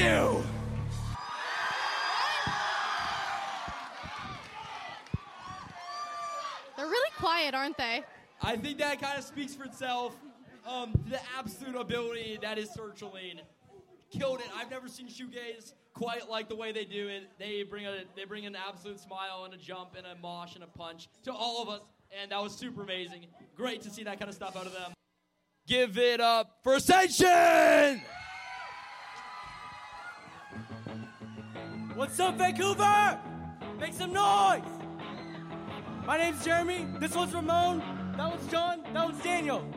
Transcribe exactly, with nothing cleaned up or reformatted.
you. They're really quiet, aren't they? I think that kind of speaks for itself. Um, the absolute ability that is Searchling. Killed it. I've never seen shoegaze quite like the way they do it. They bring a they bring an absolute smile and a jump and a mosh and a punch to all of us, and that was super amazing. Great to see that kind of stuff out of them. Give it up for Ascension! What's up, Vancouver? Make some noise! My name's Jeremy. This one's Ramon. That one's John. That one's Daniel.